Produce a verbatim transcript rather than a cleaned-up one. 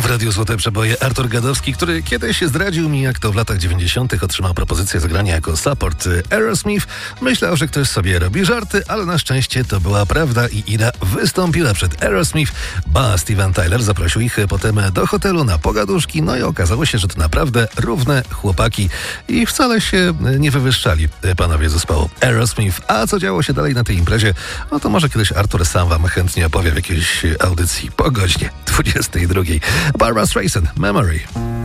Radiu Złote Przeboje Artur Gadowski, który kiedyś zdradził mi, jak to w latach dziewięćdziesiątych otrzymał propozycję zagrania jako support Aerosmith. Myślał, że ktoś sobie robi żarty, ale na szczęście to była prawda i Ida wystąpiła przed Aerosmith, ba Steven Tyler zaprosił ich potem do hotelu na pogaduszki, no i okazało się, że to naprawdę równe chłopaki i wcale się nie wywyższali panowie zespołu Aerosmith. A co działo się dalej na tej imprezie, no to może kiedyś Artur sam wam chętnie opowie w jakiejś audycji po godzinie dwudziestej drugiej. Barbra Streisand, Memory.